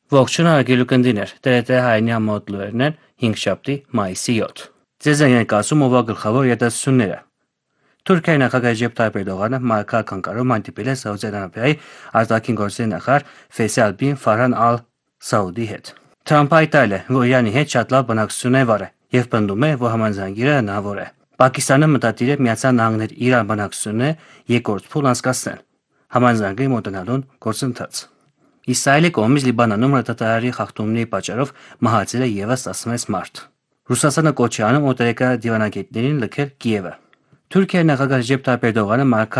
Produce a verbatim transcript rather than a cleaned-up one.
Ողջույն հարգելի կնդիներ, Տ Ր Տ հայնի համոդլուերն են հինգշաբթի մայիսի յոթ։ Ձեզ են եկասում ով գլխավոր երդասությունները։ Թուրքիայի նախագահ Ռեջեփ Թայիփ Էրդողանը մայրաքաղաքական կարգում հանդիպել է Սաուդյան Արաբիայի արտաքին գործերի նախարար Ֆեյսալ բին Ֆարհան ալ Սաուդի հետ։ Թրամփը հայտարարել է, որ Իրանի հետ շատ լավ բանակցություններ է վարել եւ պնդում է, որ համաձայնագիրը հնարավոր է։ Պակիստանը մտադիր է Միացյալ Նահանգներ-Իրան բանակցությունները երկրորդ փուլ անցկացնել համաձայնագրի մոտենալուն գործընթաց։ Իսրայելի կողմից Լիբանանում հրետանարի խախտումների պատճառով մահացել է ևս տասնվեց մարդ։ Ռուսաստանը կոչ է անում օտարերկրյա դիվանագետներին լքել Կիևը։ Թուրքիայի նախագահ Ռեջեփ Թայիփ Էրդողանը